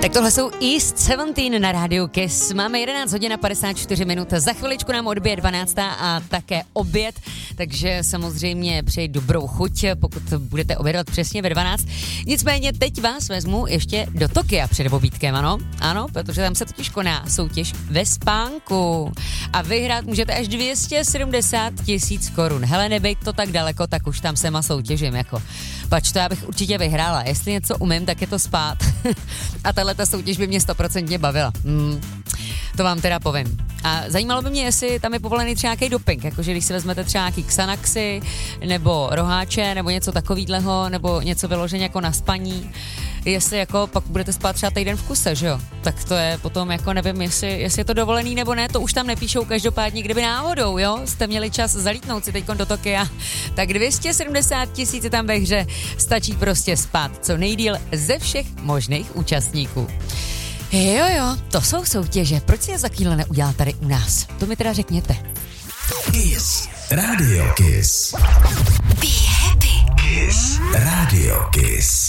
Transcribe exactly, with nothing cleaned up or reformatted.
Tak tohle jsou East sedmnáct na rádiu Kiss. Máme jedenáct hodin a padesát čtyři minut. Za chviličku nám odbije dvanáctá a také oběd, takže samozřejmě přeji dobrou chuť, pokud budete obědovat přesně ve dvanáct. Nicméně teď vás vezmu ještě do Tokia před obídkem, ano? Ano, protože tam se totiž koná soutěž ve spánku. A vyhrát můžete až dvě stě sedmdesát tisíc korun. Hele, nebejt to tak daleko, tak už tam sem a soutěžím, jako. Pač to já bych určitě vyhrála. Jestli něco umím, tak je to spát. A tahle ta soutěž by mě stoprocentně bavila. Hmm, to vám teda povím. A zajímalo by mě, jestli tam je povolený třeba nějaký doping, jakože když si vezmete třeba nějaký Xanaxy, nebo roháče, nebo něco takovýhleho, nebo něco vyloženě jako na spaní, jestli jako pak budete spát třeba týden v kuse, že jo? Tak to je potom jako nevím, jestli, jestli je to dovolený nebo ne, to už tam nepíšou, každopádně kdyby náhodou, jo, jste měli čas zalítnout si teďkon do Tokia, tak dvě stě sedmdesát tisíc je tam ve hře, stačí prostě spát co nejdýl ze všech možných účastníků. Jo, jo, to jsou soutěže. Proč si je za chvíli neudělal tady u nás? To mi teda řekněte. Kiss. Radio Kiss. Be happy. Kiss. Radio Kiss.